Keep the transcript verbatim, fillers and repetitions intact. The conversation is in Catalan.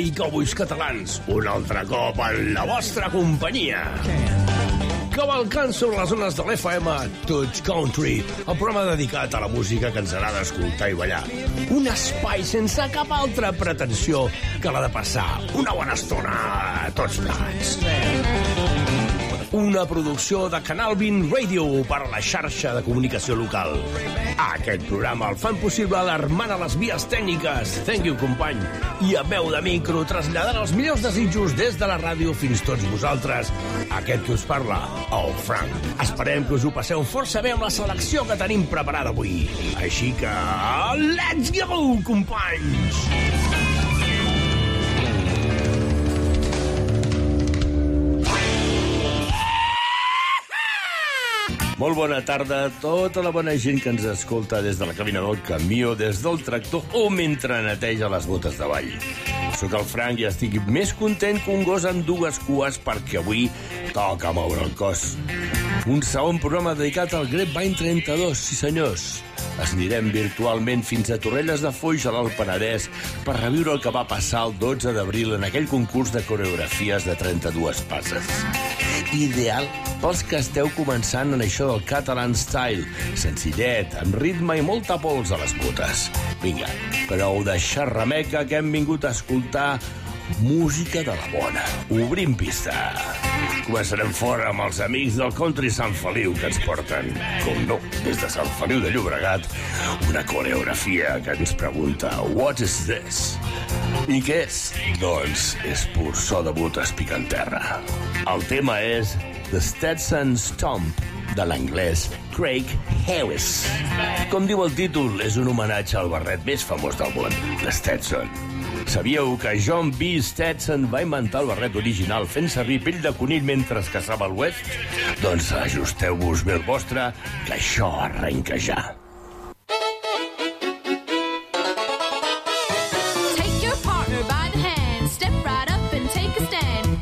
Ei, cowboys catalans, un altre cop en la vostra companyia. Cavalcant sobre les zones de l'F M Touch Country, el programa dedicat a la música que ens agrada escoltar i ballar. Un espai sense cap altra pretensió que la de passar una bona estona a tots plegats. Una producció de Canal vint Radio per a la xarxa de comunicació local. Aquest programa el fan possible l'Armant a les vies tècniques. Thank you, company. I a veu de micro, traslladant els millors desitjos des de la ràdio fins tots vosaltres. Aquest que us parla, el Frank. Esperem que us ho passeu força bé amb la selecció que tenim preparada avui. Així que... let's go, companys! Molt bona tarda a tota la bona gent que ens escolta des de la cabina del camió, des del tractor o mentre neteja les botes de ball. Soc el Frank i estic més content que un gos amb dues cues perquè avui toca moure el cos. Un segon programa dedicat al Grapevine trenta-dos, sí senyors. Es anirem virtualment fins a Torrelles de Foix, a l'Alt Penedès, per reviure el que va passar el dotze d'abril en aquell concurs de coreografies de trenta-dues passes. Ideal pels que esteu començant en això del Catalan Style, senzillet, amb ritme i molta pols a les botes. Vinga, prou de xerrameca que hem vingut a escoltar música de la bona. Obrim pista. Començarem fora amb els amics del Country Sant Feliu que ens porten, com no, des de Sant Feliu de Llobregat, una coreografia que ens pregunta What is this? I què és? Doncs és pur so de botes picant terra. El tema és The Stetson Stomp, de l'anglès Craig Harris. Com diu el títol, és un homenatge al barret més famós del món, The Stetson. Sabíeu que John B. Stetson va inventar el barret original fent servir pell de conill mentre es caçava al oest? Doncs ajusteu-vos bé el vostre, que això arrenca ja.